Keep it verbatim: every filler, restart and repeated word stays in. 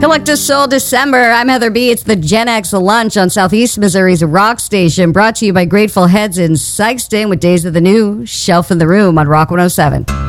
Collective Soul December. I'm Heather B. It's the Gen X Lunch on Southeast Missouri's Rock Station, brought to you by Grateful Heads in Sykeston with Days of the New, Shelf in the Room on Rock one oh seven.